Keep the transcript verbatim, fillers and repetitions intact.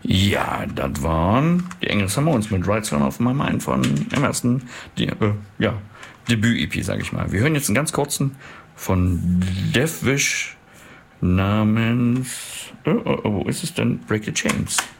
Ja, das waren die Angry Samoans mit Right Turn of My Mind von dem ersten die, äh, ja, Debüt-E P, sage ich mal. Wir hören jetzt einen ganz kurzen von Deathwish namens... Oh, oh, oh, wo ist es denn? Break the Chains.